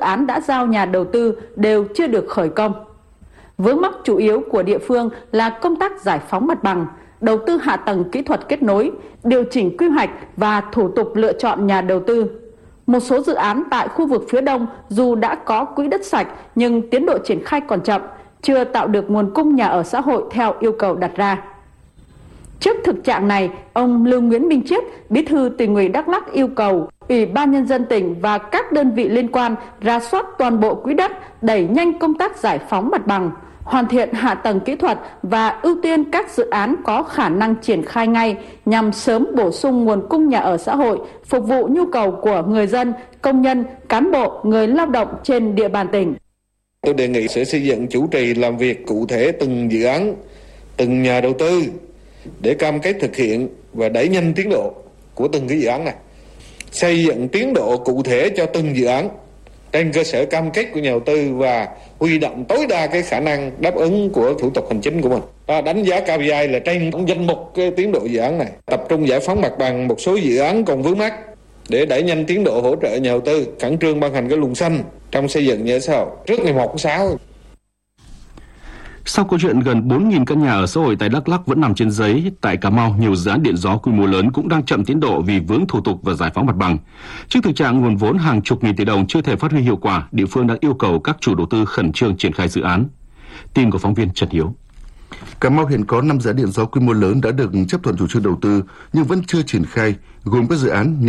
án đã giao nhà đầu tư đều chưa được khởi công. Vướng mắc chủ yếu của địa phương là công tác giải phóng mặt bằng, đầu tư hạ tầng kỹ thuật kết nối, điều chỉnh quy hoạch và thủ tục lựa chọn nhà đầu tư. Một số dự án tại khu vực phía Đông dù đã có quỹ đất sạch nhưng tiến độ triển khai còn chậm, chưa tạo được nguồn cung nhà ở xã hội theo yêu cầu đặt ra. Trước thực trạng này, ông Lưu Nguyễn Minh Chiết, Bí thư Tỉnh ủy Đắk Lắk yêu cầu Ủy ban Nhân dân tỉnh và các đơn vị liên quan rà soát toàn bộ quỹ đất, đẩy nhanh công tác giải phóng mặt bằng, hoàn thiện hạ tầng kỹ thuật và ưu tiên các dự án có khả năng triển khai ngay nhằm sớm bổ sung nguồn cung nhà ở xã hội, phục vụ nhu cầu của người dân, công nhân, cán bộ, người lao động trên địa bàn tỉnh. Tôi đề nghị Sở Xây dựng chủ trì làm việc cụ thể từng dự án, từng nhà đầu tư để cam kết thực hiện và đẩy nhanh tiến độ của từng cái dự án này. Xây dựng tiến độ cụ thể cho từng dự án trên cơ sở cam kết của nhà đầu tư và huy động tối đa cái khả năng đáp ứng của thủ tục hành chính của mình. Đánh giá KPI là trên danh mục cái tiến độ dự án này. Tập trung giải phóng mặt bằng một số dự án còn vướng mắc để đẩy nhanh tiến độ hỗ trợ nhà đầu tư, khẩn trương ban hành cái luồng xanh trong xây dựng nhà ở xã hội trước ngày 1 tháng 6. Sau câu chuyện gần 4.000 căn nhà ở xã hội tại Đắk Lắk vẫn nằm trên giấy, tại Cà Mau nhiều dự án điện gió quy mô lớn cũng đang chậm tiến độ vì vướng thủ tục và giải phóng mặt bằng. Trước thực trạng nguồn vốn hàng chục nghìn tỷ đồng chưa thể phát huy hiệu quả, địa phương đang yêu cầu các chủ đầu tư khẩn trương triển khai dự án. Tin của phóng viên Trần Hiếu. Cà Mau hiện có 5 dự án điện gió quy mô lớn đã được chấp thuận chủ trương đầu tư nhưng vẫn chưa triển khai, gồm các dự án